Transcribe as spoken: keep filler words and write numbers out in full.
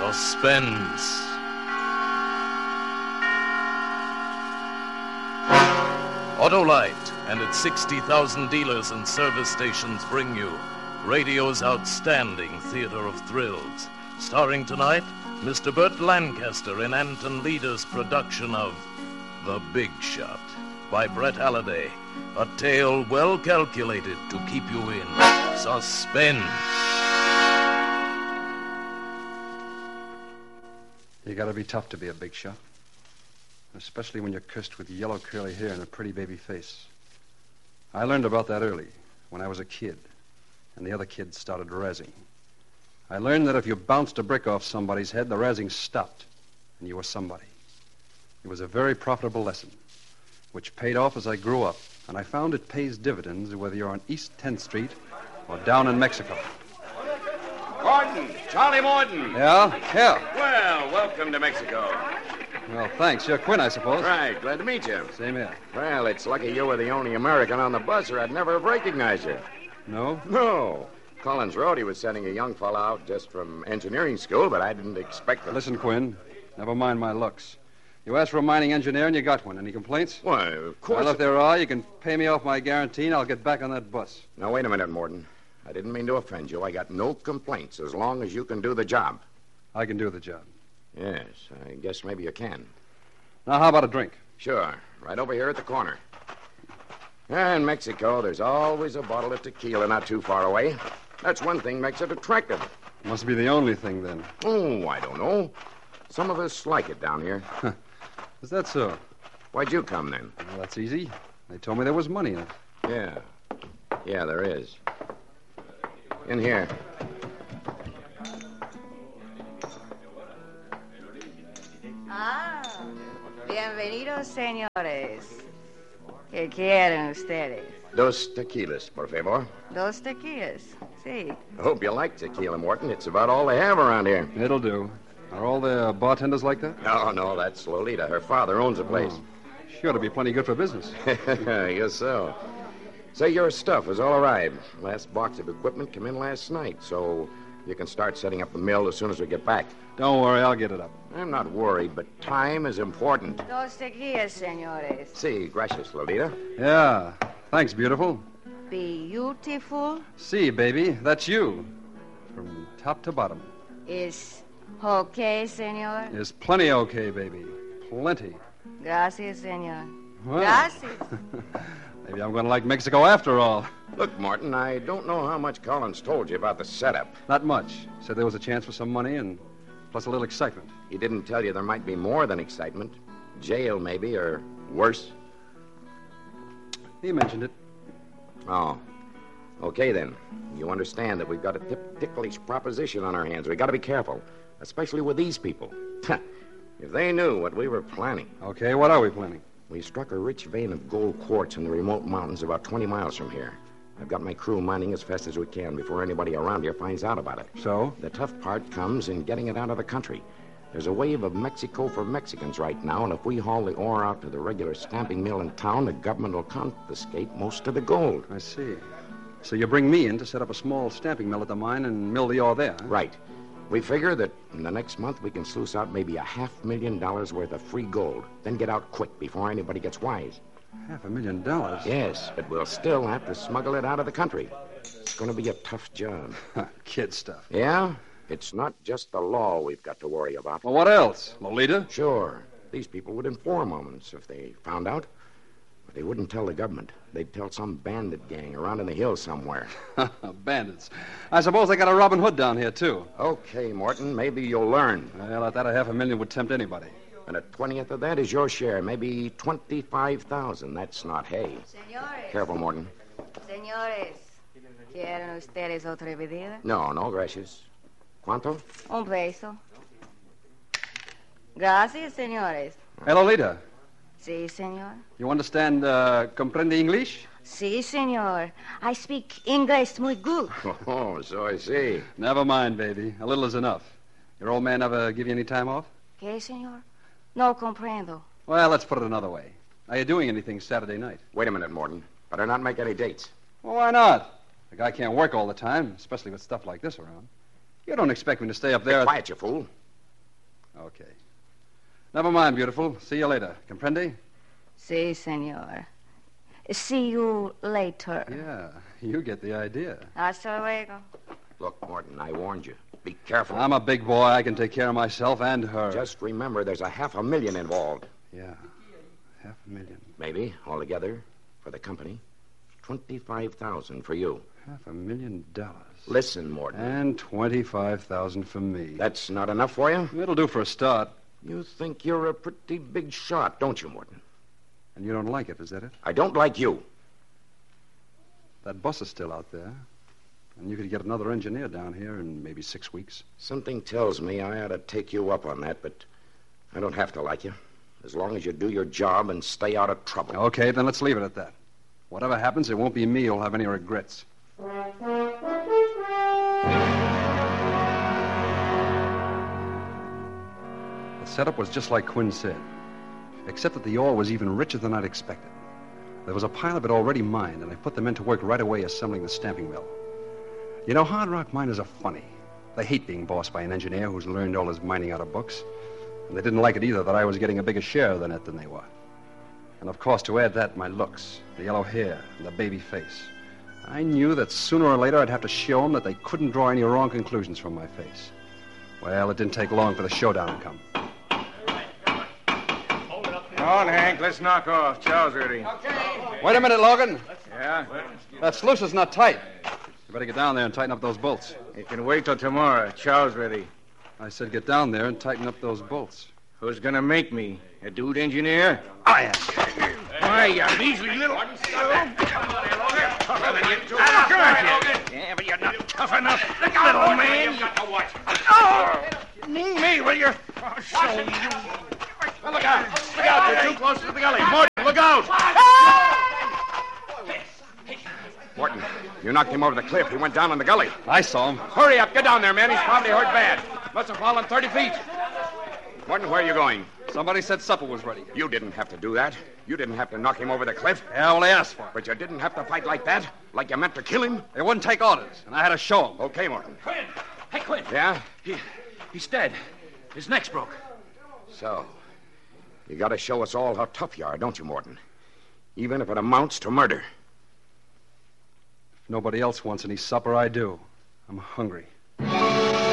Suspense. Autolite and its sixty thousand dealers and service stations bring you radio's outstanding theater of thrills. Starring tonight, Mister Burt Lancaster in Anton Leader's production of The Big Shot by Brett Halliday. A tale well calculated to keep you in suspense. You gotta be tough to be a big shot. Especially when you're cursed with yellow curly hair and a pretty baby face. I learned about that early, when I was a kid, and the other kids started razzing. I learned that if you bounced a brick off somebody's head, the razzing stopped, and you were somebody. It was a very profitable lesson, which paid off as I grew up, and I found it pays dividends whether you're on East tenth Street or down in Mexico. Morton! Charlie Morton! Yeah? Yeah. Well, welcome to Mexico. Well, thanks. You're Quinn, I suppose. Right, glad to meet you. Same here. Well, it's lucky you were the only American on the bus, or I'd never have recognized you. No? No. Collins wrote he was sending a young fellow out just from engineering school, but I didn't expect them. Listen, Quinn, never mind my looks. You asked for a mining engineer, and you got one. Any complaints? Why, of course. Well, if there are, you can pay me off my guarantee, and I'll get back on that bus. Now, wait a minute, Morton. I didn't mean to offend you. I got no complaints as long as you can do the job. I can do the job. Yes, I guess maybe you can. Now, how about a drink? Sure. Right over here at the corner. In Mexico, there's always a bottle of tequila not too far away. That's one thing makes it attractive. Must be the only thing, then. Oh, I don't know. Some of us like it down here. Is that so? Why'd you come, then? Well, that's easy. They told me there was money in it. Yeah. Yeah, there is. In here. Ah, bienvenidos, señores. ¿Qué quieren ustedes? Dos tequilas, por favor. Dos tequilas, sí. I hope you like tequila, Morton. It's about all they have around here. It'll do. Are all the bartenders like that? No, no, that's Lolita. Her father owns the place. Oh, sure to be plenty good for business. Yes, so. Say, your stuff has all arrived. Last box of equipment came in last night, so you can start setting up the mill as soon as we get back. Don't worry, I'll get it up. I'm not worried, but time is important. Dos tequilas, señores. Sí, gracias, Lolita. Yeah. Thanks, beautiful. Beautiful See, baby, that's you. From top to bottom. is okay, señor. Is plenty okay, baby. Plenty. Gracias, señor. Well. Gracias. Maybe I'm going to like Mexico after all. Look, Martin, I don't know how much Collins told you about the setup. Not much. Said there was a chance for some money and plus a little excitement. He didn't tell you there might be more than excitement. Jail, maybe, or worse. He mentioned it. Oh. Okay, then. You understand that we've got a tip- ticklish proposition on our hands. We've got to be careful, especially with these people. If they knew what we were planning. Okay, what are we planning? We struck a rich vein of gold quartz in the remote mountains about twenty miles from here. I've got my crew mining as fast as we can before anybody around here finds out about it. So? The tough part comes in getting it out of the country. There's a wave of Mexico for Mexicans right now, and if we haul the ore out to the regular stamping mill in town, the government will confiscate most of the gold. I see. So you bring me in to set up a small stamping mill at the mine and mill the ore there, huh? Right. We figure that in the next month we can sluice out maybe a half million dollars worth of free gold, then get out quick before anybody gets wise. Half a million dollars? Yes, but we'll still have to smuggle it out of the country. It's going to be a tough job. Kid stuff. Yeah? It's not just the law we've got to worry about. Well, what else? Lolita? Sure. These people would inform on us if they found out. But they wouldn't tell the government. They'd tell some bandit gang around in the hills somewhere. Bandits. I suppose they got a Robin Hood down here, too. Okay, Morton, maybe you'll learn. Well, at that, a half a million would tempt anybody. And a twentieth of that is your share, maybe twenty-five thousand. That's not hay. Señores. Careful, Morton. Señores. ¿Quieren ustedes otra bebida? No, no, gracias. ¿Cuánto? Un peso. Gracias, señores. Hey, Lolita, Sí, señor. you understand, uh, comprende English? Sí, señor. I speak English muy good. Oh, so I see. Never mind, baby. A little is enough. Your old man ever give you any time off? ¿Qué, señor? No comprendo. Well, let's put it another way. Are you doing anything Saturday night? Wait a minute, Morton. Better not make any dates. Well, why not? The guy can't work all the time, especially with stuff like this around. You don't expect me to stay up there... Be quiet, you fool. Okay. Never mind, beautiful. See you later. Comprende? Si, senor. See you later. Yeah, you get the idea. Hasta luego. Look, Morton, I warned you. Be careful. I'm a big boy. I can take care of myself and her. Just remember there's a half a million involved. Yeah, half a million. Maybe, altogether, for the company. twenty-five thousand for you. Half a million dollars. Listen, Morton. And twenty-five thousand for me. That's not enough for you? It'll do for a start. You think you're a pretty big shot, don't you, Morton? And you don't like it, is that it? I don't like you. That bus is still out there. And you could get another engineer down here in maybe six weeks. Something tells me I ought to take you up on that, but I don't have to like you. As long as you do your job and stay out of trouble. Okay, then let's leave it at that. Whatever happens, it won't be me who'll have any regrets. The setup was just like Quinn said, except that the ore was even richer than I'd expected. There was a pile of it already mined, and I put the men to work right away assembling the stamping mill. You know, hard rock miners are funny. They hate being bossed by an engineer who's learned all his mining out of books. And they didn't like it either that I was getting a bigger share of the net than they were. And of course, to add that, my looks, the yellow hair, and the baby face. I knew that sooner or later I'd have to show them that they couldn't draw any wrong conclusions from my face. Well, it didn't take long for the showdown to come. Come on, Hank, let's knock off. Chow's ready. Okay. Wait a minute, Logan. Yeah? That sluice is not tight. You better get down there and tighten up those bolts. You can wait till tomorrow. Chow's ready. I said get down there and tighten up those bolts. Who's gonna make me? A dude engineer? I am. Why, you measly little... Yeah, but you're not tough enough, little man. Oh! Knee me, will you? I'll show you. Well, look out. Look out. You're too close to the gully. Morton, look out. Morton, you knocked him over the cliff. He went down in the gully. I saw him. Hurry up. Get down there, man. He's probably hurt bad. Must have fallen thirty feet. Morton, where are you going? Somebody said supper was ready. You didn't have to do that. You didn't have to knock him over the cliff. Yeah, well, they asked for it. But you didn't have to fight like that? Like you meant to kill him? They wouldn't take orders, and I had to show them. Okay, Morton. Quinn! Hey, Quinn! Yeah? He, he's dead. His neck's broke. So, you got to show us all how tough you are, don't you, Morton? Even if it amounts to murder. If nobody else wants any supper, I do. I'm hungry.